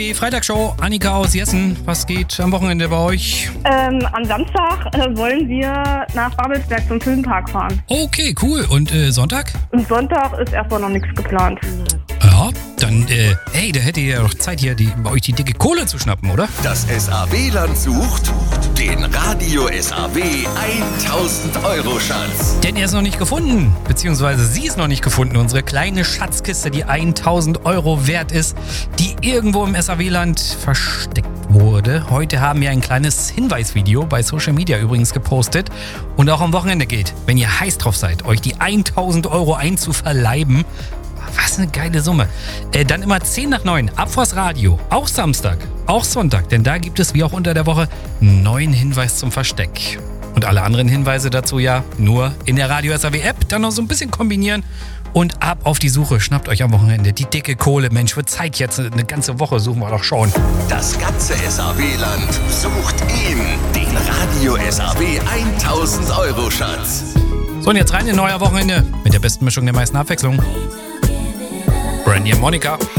Die Freitagsshow, Annika aus Jessen. Was geht am Wochenende bei euch? Am Samstag wollen wir nach Babelsberg zum Filmpark fahren. Okay, cool. Und Sonntag? Und Sonntag ist erstmal noch nichts geplant. Ja, dann, hey, da hättet ihr ja doch Zeit hier, bei euch die dicke Kohle zu schnappen, oder? Das SAW-Land sucht den Radio SAW 1000-Euro-Schatz. Denn er ist noch nicht gefunden, beziehungsweise sie ist noch nicht gefunden. Unsere kleine Schatzkiste, die 1000 Euro wert ist, die irgendwo im SAW-Land versteckt wurde. Heute haben wir ein kleines Hinweisvideo bei Social Media übrigens gepostet und auch am Wochenende geht, wenn ihr heiß drauf seid, euch die 1000 Euro einzuverleiben. Was eine geile Summe. Dann immer 10:09, ab vors Radio. Auch Samstag, auch Sonntag. Denn da gibt es wie auch unter der Woche einen neuen Hinweis zum Versteck. Und alle anderen Hinweise dazu ja nur in der Radio SAW App. Dann noch so ein bisschen kombinieren und ab auf die Suche. Schnappt euch am Wochenende die dicke Kohle. Mensch, wird Zeit jetzt. Eine ganze Woche suchen wir doch schon. Das ganze SAW-Land sucht ihn, den Radio SAW 1000-Euro-Schatz. So, und jetzt rein in neuer Wochenende mit der besten Mischung der meisten Abwechslung. Brandy und Monica.